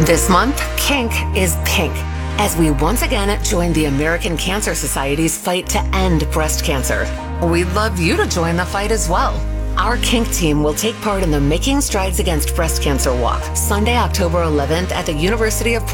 This month, Kink is pink, as we once again join the American Cancer Society's fight to end breast cancer. We'd love you to join the fight as well. Our Kink team will take part in the Making Strides Against Breast Cancer Walk, Sunday, October 11th at the University of